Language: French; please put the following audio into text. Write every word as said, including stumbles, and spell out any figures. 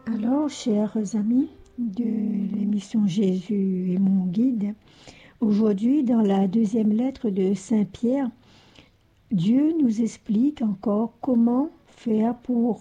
Alors, chers amis de l'émission Jésus est mon guide, aujourd'hui, dans la deuxième lettre de Saint Pierre, Dieu nous explique encore comment faire pour